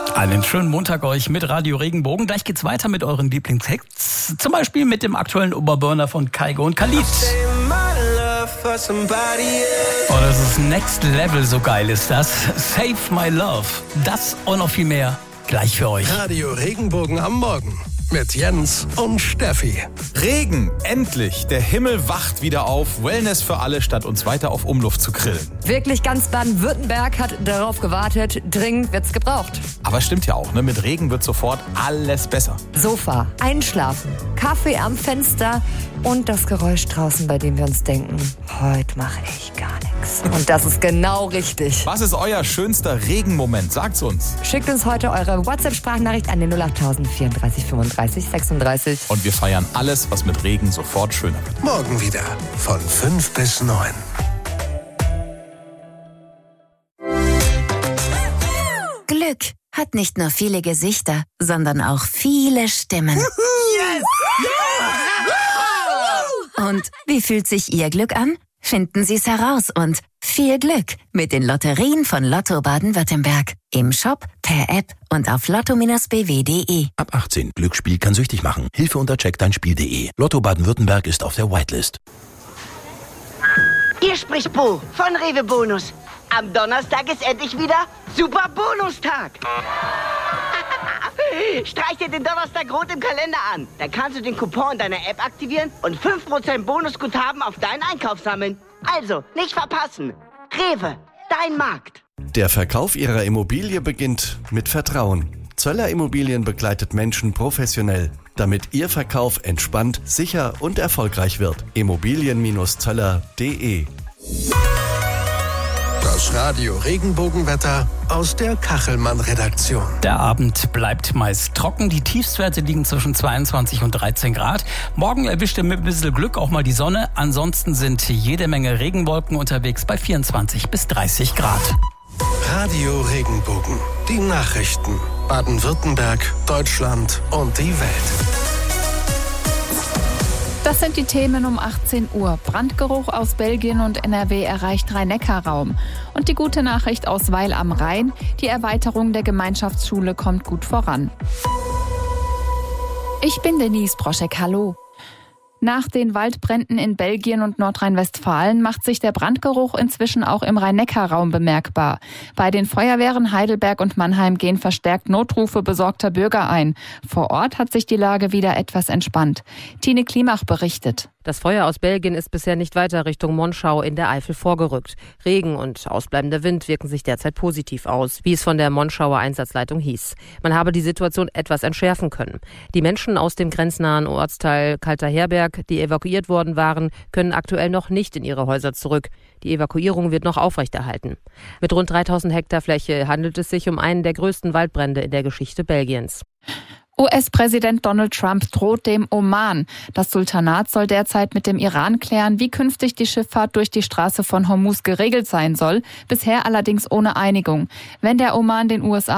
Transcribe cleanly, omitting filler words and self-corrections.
Einen schönen Montag euch mit Radio Regenbogen. Gleich geht's weiter mit euren Lieblingshits. Zum Beispiel mit dem aktuellen Oberburner von Kygo und Khalid. Oh, das ist Next Level, so geil ist das. Save My Love. Das und noch viel mehr gleich für euch. Radio Regenbogen am Morgen mit Jens und Steffi. Regen, endlich. Der Himmel wacht wieder auf. Wellness für alle, statt uns weiter auf Umluft zu grillen. Wirklich ganz Baden-Württemberg hat darauf gewartet. Dringend wird's gebraucht. Aber stimmt ja auch, ne? Mit Regen wird sofort alles besser. Sofa, einschlafen, Kaffee am Fenster und das Geräusch draußen, bei dem wir uns denken, heute mache ich gar nichts. Und das ist genau richtig. Was ist euer schönster Regenmoment? Sagt's uns. Schickt uns heute eure WhatsApp-Sprachnachricht an den 08000 34 35 36. Und wir feiern alles, was mit Regen sofort schöner wird. Morgen wieder von 5 bis 9. Glück hat nicht nur viele Gesichter, sondern auch viele Stimmen. Yes! Und wie fühlt sich Ihr Glück an? Finden Sie es heraus und viel Glück mit den Lotterien von Lotto Baden-Württemberg. Im Shop, per App und auf lotto-bw.de. Ab 18. Glücksspiel kann süchtig machen. Hilfe unter checkdeinspiel.de. Lotto Baden-Württemberg ist auf der Whitelist. Hier spricht Bo von Rewe Bonus. Am Donnerstag ist endlich wieder Super Bonustag. Streich dir den Donnerstag rot im Kalender an. Dann kannst du den Coupon deiner App aktivieren und 5% Bonusguthaben auf deinen Einkauf sammeln. Also, nicht verpassen. Rewe, dein Markt. Der Verkauf Ihrer Immobilie beginnt mit Vertrauen. Zöller Immobilien begleitet Menschen professionell, damit Ihr Verkauf entspannt, sicher und erfolgreich wird. Immobilien-zöller.de. Das Radio Regenbogenwetter aus der Kachelmann-Redaktion. Der Abend bleibt meist trocken. Die Tiefstwerte liegen zwischen 22 und 13 Grad. Morgen erwischt ihr mit ein bisschen Glück auch mal die Sonne. Ansonsten sind jede Menge Regenwolken unterwegs bei 24 bis 30 Grad. Radio Regenbogen. Die Nachrichten. Baden-Württemberg, Deutschland und die Welt. Das sind die Themen um 18 Uhr. Brandgeruch aus Belgien und NRW erreicht Rhein-Neckar-Raum. Und die gute Nachricht aus Weil am Rhein: Die Erweiterung der Gemeinschaftsschule kommt gut voran. Ich bin Denise Broschek, hallo. Nach den Waldbränden in Belgien und Nordrhein-Westfalen macht sich der Brandgeruch inzwischen auch im Rhein-Neckar-Raum bemerkbar. Bei den Feuerwehren Heidelberg und Mannheim gehen verstärkt Notrufe besorgter Bürger ein. Vor Ort hat sich die Lage wieder etwas entspannt. Tine Klimach berichtet. Das Feuer aus Belgien ist bisher nicht weiter Richtung Monschau in der Eifel vorgerückt. Regen und ausbleibender Wind wirken sich derzeit positiv aus, wie es von der Monschauer Einsatzleitung hieß. Man habe die Situation etwas entschärfen können. Die Menschen aus dem grenznahen Ortsteil Kalterherberg, die evakuiert worden waren, können aktuell noch nicht in ihre Häuser zurück. Die Evakuierung wird noch aufrechterhalten. Mit rund 3000 Hektar Fläche handelt es sich um einen der größten Waldbrände in der Geschichte Belgiens. US-Präsident Donald Trump droht dem Oman. Das Sultanat soll derzeit mit dem Iran klären, wie künftig die Schifffahrt durch die Straße von Hormuz geregelt sein soll, bisher allerdings ohne Einigung. Wenn der Oman den USA